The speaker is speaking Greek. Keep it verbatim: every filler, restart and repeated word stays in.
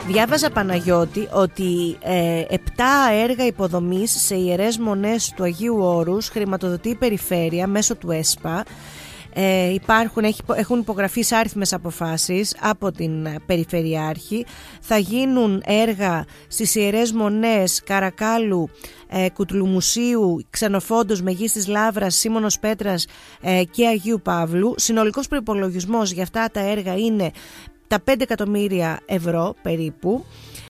Διάβαζα, Παναγιώτη, ότι ε, επτά έργα υποδομής σε ιερές μονές του Αγίου Όρους χρηματοδοτεί η Περιφέρεια μέσω του ΕΣΠΑ. Ε, υπάρχουν, έχουν υπογραφεί σε άριθμες αποφάσεις από την Περιφερειάρχη. Θα γίνουν έργα στις ιερές μονές Καρακάλου, ε, Κουτλουμουσίου, Ξενοφόντος, Μεγίστης Λαύρας, Σίμωνος Πέτρας ε, και Αγίου Παύλου. Συνολικός προϋπολογισμός για αυτά τα έργα είναι τα πέντε εκατομμύρια ευρώ περίπου.